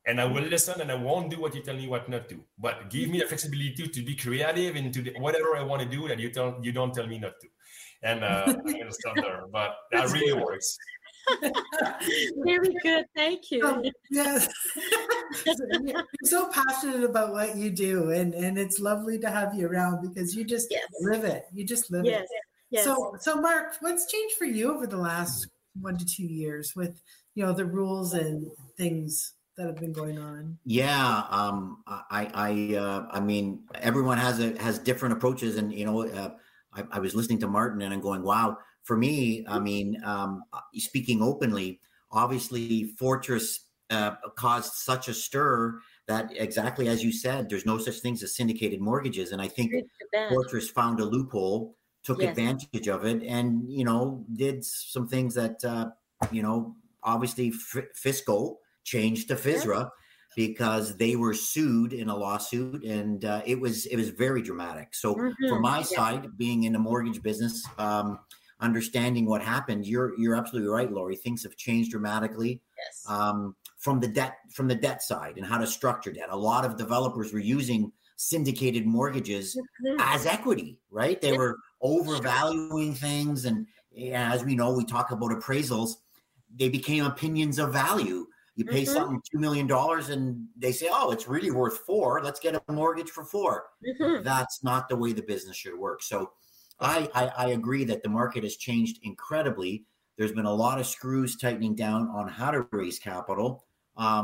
and I will listen and I won't do what you tell me what not to. But give me the flexibility to be creative and to do whatever I want to do that you don't tell me not to. And I'm going to stop there. But that really works. Very good. Thank you. Yes. You're so passionate about what you do, and it's lovely to have you around because you just live it. You just live it. Yes. So Mark, what's changed for you over the last 1 to 2 years with, the rules and things that have been going on? Yeah. I mean, everyone has different approaches, and, I was listening to Martin and I'm going, wow. For me, I mean, speaking openly, obviously Fortress caused such a stir that, exactly as you said, there's no such things as syndicated mortgages. And I think Fortress found a loophole, took advantage of it, and, did some things that, obviously Fisco changed to FSRA because they were sued in a lawsuit, and it was very dramatic. So from my side, being in the mortgage business, understanding what happened, you're absolutely right, Lori. Things have changed dramatically. From the debt side and how to structure debt. A lot of developers were using syndicated mortgages as equity, right? They were overvaluing things, and as we know, we talk about appraisals. They became opinions of value. You pay something $2 million, and they say, "Oh, it's really worth $4 million. Let's get a mortgage for $4 million." That's not the way the business should work. So I agree that the market has changed incredibly. There's been a lot of screws tightening down on how to raise capital. I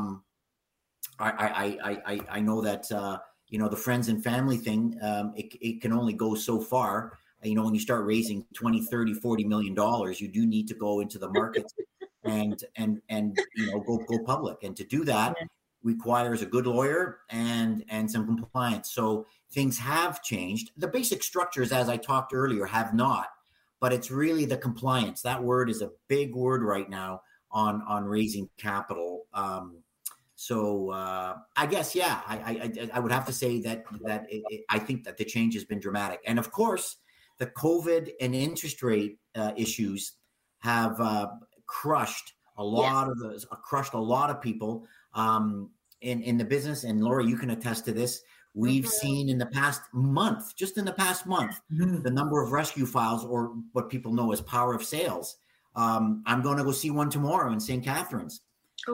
know that the friends and family thing, it can only go so far. When you start raising 20, 30, $40 million, you do need to go into the market and go public. And to do that requires a good lawyer and some compliance. So things have changed. The basic structures, as I talked earlier, have not, but it's really the compliance. That word is a big word right now on raising capital. So I guess, I would have to say that I think that the change has been dramatic. And of course, the COVID and interest rate issues have crushed a lot of people in the business. And Laura, you can attest to this. We've seen in the past month, the number of rescue files, or what people know as power of sales. I'm going to go see one tomorrow in St. Catharines.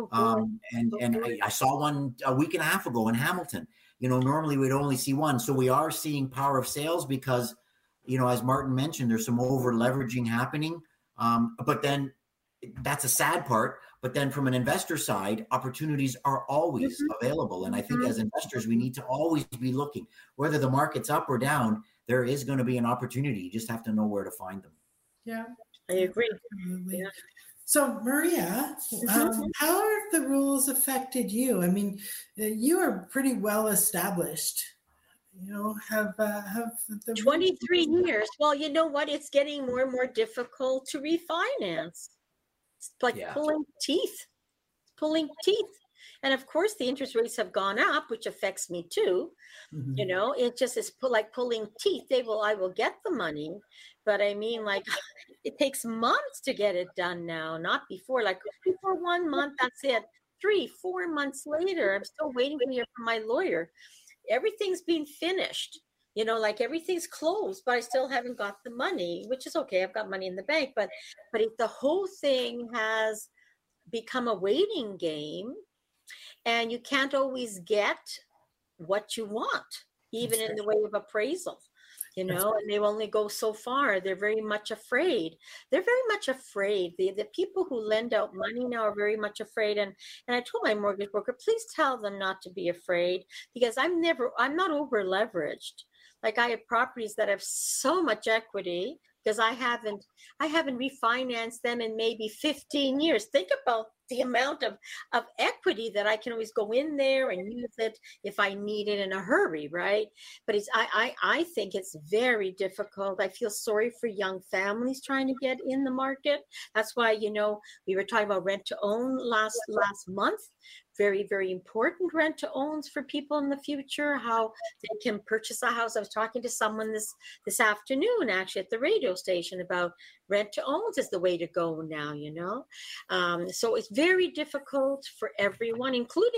I saw one a week and a half ago in Hamilton. Normally we'd only see one. So we are seeing power of sales because, as Martin mentioned, there's some over leveraging happening. But then that's a sad part. But then from an investor side, opportunities are always available. And I think as investors, we need to always be looking, whether the market's up or down, there is going to be an opportunity. You just have to know where to find them. Yeah, I agree. Absolutely. Yeah. So Maria, how have the rules affected you? I mean, you are pretty well established. Have the 23 years. Well, you know what? It's getting more and more difficult to refinance. It's like pulling teeth. And of course, the interest rates have gone up, which affects me too. It just is like pulling teeth. I will get the money, but I mean, like, it takes months to get it done now, not before. Like before 1 month, that's it. 3-4 months later, I'm still waiting to hear from my lawyer. Everything's been finished. Like everything's closed, but I still haven't got the money, which is okay. I've got money in the bank, but the whole thing has become a waiting game, and you can't always get what you want, even in the way of appraisal, and they only go so far. They're very much afraid. The people who lend out money now are very much afraid. And I told my mortgage broker, please tell them not to be afraid, because I'm not over leveraged. Like, I have properties that have so much equity because I haven't refinanced them in maybe 15 years. Think about the amount of equity that I can always go in there and use it if I need it in a hurry, right? But I think it's very difficult. I feel sorry for young families trying to get in the market. That's why, we were talking about rent to own last month. Very, very important rent to owns for people in the future, how they can purchase a house. I was talking to someone this afternoon, actually, at the radio station about rent to owns is the way to go now, So it's very difficult for everyone, including